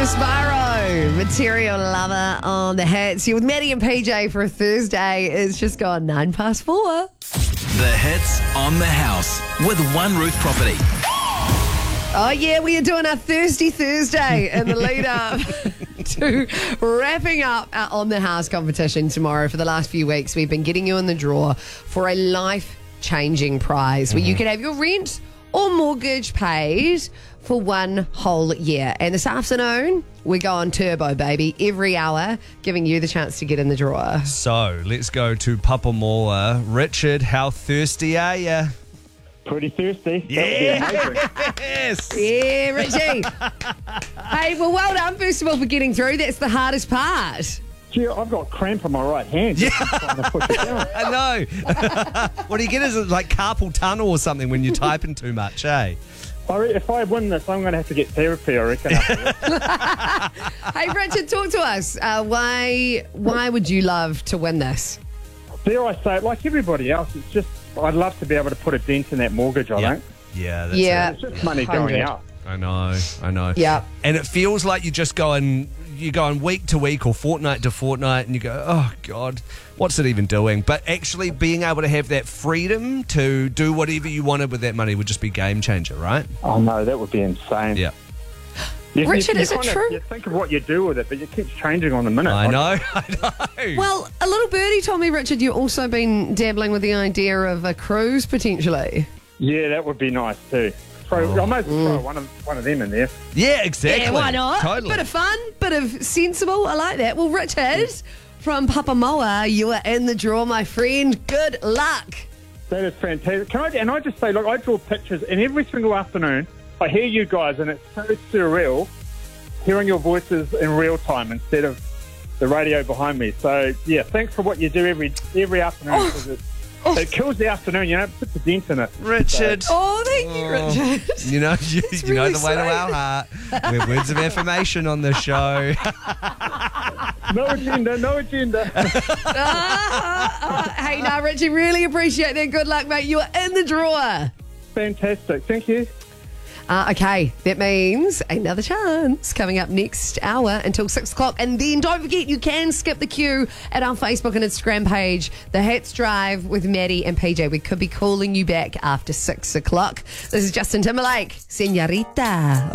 Spyro, Material Lover on the Hits. You're with Maddie and PJ for a Thursday. It's just gone 4:09. The Hits on the House with One Roof Property. Oh, yeah, we are doing our Thirsty Thursday in the lead up to wrapping up our On the House competition tomorrow. For the last few weeks, we've been getting you in the draw for a life-changing prize where you can have your rent or mortgage paid for one whole year. And this afternoon, we're going turbo, baby. Every hour, giving you the chance to get in the draw. So let's go to Papamoa. Richard, how thirsty are you? Pretty thirsty. Yes. Yeah, Richie. Hey, well done, first of all, for getting through. That's the hardest part. Gee, I've got cramp on my right hand. Just trying to push it down. I know. What do you get? Is it like carpal tunnel or something when you're typing too much, eh? If I win this, I'm going to have to get therapy, I reckon. Hey, Richard, talk to us. Why would you love to win this? Dare I say it, like everybody else, it's just, I'd love to be able to put a dent in that mortgage, I think. Yeah, that's Yeah. it. It's just money going 100. out. I know. Yeah. And it feels like you're going week to week or fortnight to fortnight and you go, oh, God, what's it even doing? But actually being able to have that freedom to do whatever you wanted with that money would just be game changer, right? Oh, no, that would be insane. Yeah. Richard, is it kinda- true? You think of what you do with it, but it keeps changing on the minute. I know. Well, a little birdie told me, Richard, you've also been dabbling with the idea of a cruise potentially. Yeah, that would be nice too. I might as well throw one of them in there. Yeah, exactly. Yeah, why not? Totally. Bit of fun, bit of sensible. I like that. Well, Richard from Papamoa, you are in the draw, my friend. Good luck. That is fantastic. Can I just say, look, I draw pictures, and every single afternoon I hear you guys, and it's so surreal hearing your voices in real time instead of the radio behind me. So, yeah, thanks for what you do every afternoon. 'Cause it kills the afternoon, you know, it puts a dent in it. Richard. Oh, thank you, Richard. You know, you know really the way to our heart. We're words of affirmation on this show. No agenda. Hey, now, Richie, really appreciate that. Good luck, mate. You are in the draw. Fantastic. Thank you. Okay, that means another chance coming up next hour until 6 o'clock. And then don't forget, you can skip the queue at our Facebook and Instagram page, The Hits Drive with Maddie and PJ. We could be calling you back after 6 o'clock. This is Justin Timberlake, Senorita.